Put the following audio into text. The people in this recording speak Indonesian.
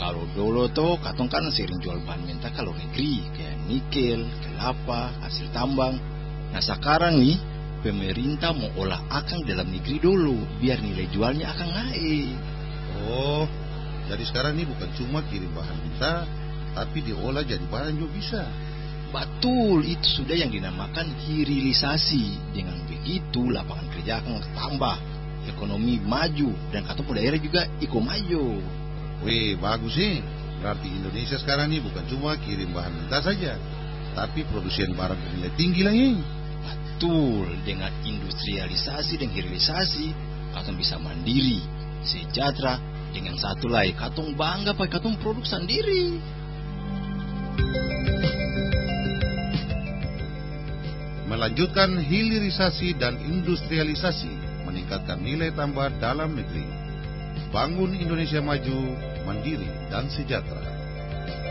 Kalau dulu tuh katong kan sering jual bahan mentah kalau negeri, kayak nikel, kelapa, hasil tambang. Nah sekarang nih, pemerintah mau olah akang dalam negeri dulu, biar nilai jualnya akan naik. Oh, jadi sekarang ini bukan cuma kirim bahan mentah, tapi diolah jadi barang juga bisa. Betul, itu sudah yang dinamakan hilirisasi. Dengan begitu lapangan kerja akan tambah, ekonomi maju, dan katong daerah juga ikut maju. Wih, bagus sih. Berarti Indonesia sekarang ini bukan cuma kirim bahan mentah saja, tapi produsen barang bernilai tinggi lagi. Betul, dengan industrialisasi dan hilirisasi, katong bisa mandiri, sejahtera, dengan satu lagi, katong bangga pakai katong produk sendiri. Melanjutkan hilirisasi dan industrialisasi, meningkatkan nilai tambah dalam negeri. Bangun Indonesia maju, mandiri dan sejahtera.